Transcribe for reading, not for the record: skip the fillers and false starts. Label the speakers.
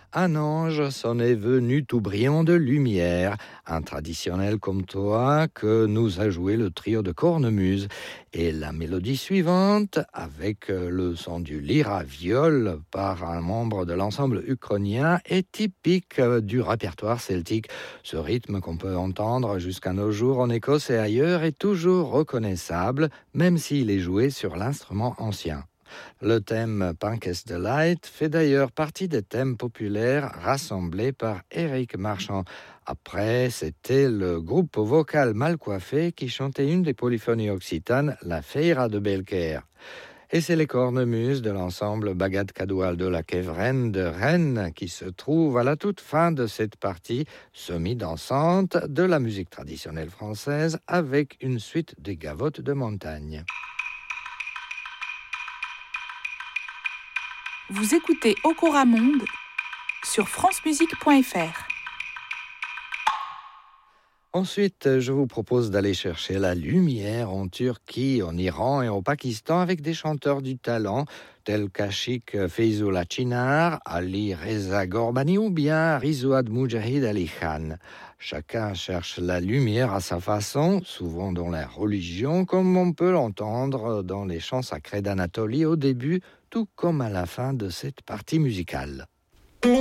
Speaker 1: Un ange s'en est venu tout brillant de lumière, un traditionnel comme toi que nous a joué le trio de cornemuse. Et la mélodie suivante, avec le son du lyre à viol par un membre de l'ensemble uchronien, est typique du répertoire celtique. Ce rythme qu'on peut entendre jusqu'à nos jours en Écosse et ailleurs est toujours reconnaissable, même s'il est joué sur l'instrument ancien. Le thème Punkest Delight fait d'ailleurs partie des thèmes populaires rassemblés par Éric Marchand. Après, c'était le groupe vocal mal coiffé qui chantait une des polyphonies occitanes, la Feira de Belcaire. Et c'est les cornemuses de l'ensemble Bagad Kadoual de la Kevren de Rennes qui se trouvent à la toute fin de cette partie semi-dansante de la musique traditionnelle française avec une suite de gavottes de montagne.
Speaker 2: Vous écoutez Okora Monde sur francemusique.fr.
Speaker 1: Ensuite, je vous propose d'aller chercher la lumière en Turquie, en Iran et au Pakistan avec des chanteurs du talent tels qu'Ashik Feyzullah Chinar, Ali Reza Gorbani ou bien Rizouad Moujahid Ali Khan. Chacun cherche la lumière à sa façon, souvent dans la religion, comme on peut l'entendre dans les chants sacrés d'Anatolie au début, tout comme à la fin de cette partie musicale.